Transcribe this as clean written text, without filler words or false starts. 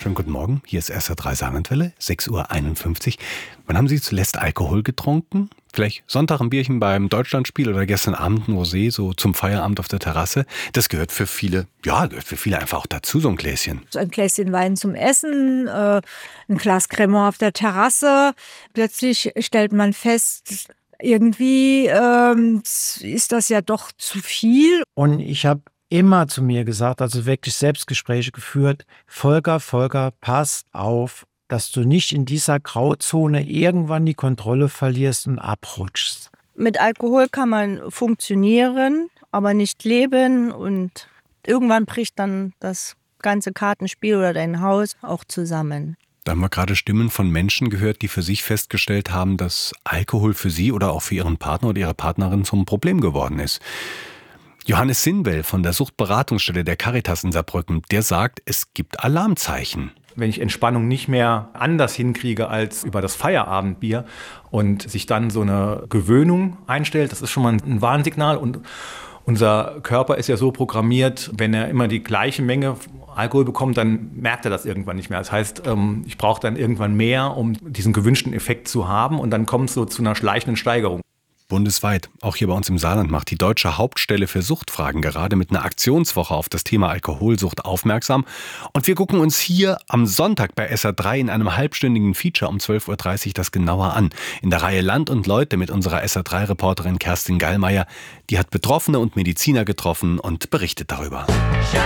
Schönen guten Morgen, hier ist SR3 Saarlandwelle, 6:51 Uhr. Wann haben Sie zuletzt Alkohol getrunken? Vielleicht Sonntag ein Bierchen beim Deutschlandspiel oder gestern Abend ein Rosé, so zum Feierabend auf der Terrasse. Das gehört für viele einfach auch dazu, so ein Gläschen. So ein Gläschen Wein zum Essen, ein Glas Cremant auf der Terrasse. Plötzlich stellt man fest, irgendwie ist das ja doch zu viel. Und ich habe immer zu mir gesagt, also wirklich Selbstgespräche geführt, Volker, pass auf, dass du nicht in dieser Grauzone irgendwann die Kontrolle verlierst und abrutschst. Mit Alkohol kann man funktionieren, aber nicht leben, und irgendwann bricht dann das ganze Kartenspiel oder dein Haus auch zusammen. Da haben wir gerade Stimmen von Menschen gehört, die für sich festgestellt haben, dass Alkohol für sie oder auch für ihren Partner oder ihre Partnerin zum Problem geworden ist. Johannes Sinnwell von der Suchtberatungsstelle der Caritas in Saarbrücken, der sagt, es gibt Alarmzeichen. Wenn ich Entspannung nicht mehr anders hinkriege als über das Feierabendbier und sich dann so eine Gewöhnung einstellt, das ist schon mal ein Warnsignal. Und unser Körper ist ja so programmiert, wenn er immer die gleiche Menge Alkohol bekommt, dann merkt er das irgendwann nicht mehr. Das heißt, ich brauche dann irgendwann mehr, um diesen gewünschten Effekt zu haben, und dann kommt es so zu einer schleichenden Steigerung. Bundesweit, auch hier bei uns im Saarland, macht die Deutsche Hauptstelle für Suchtfragen gerade mit einer Aktionswoche auf das Thema Alkoholsucht aufmerksam. Und wir gucken uns hier am Sonntag bei SR3 in einem halbstündigen Feature um 12:30 Uhr das genauer an. In der Reihe Land und Leute mit unserer SR3-Reporterin Kerstin Gallmeier. Die hat Betroffene und Mediziner getroffen und berichtet darüber.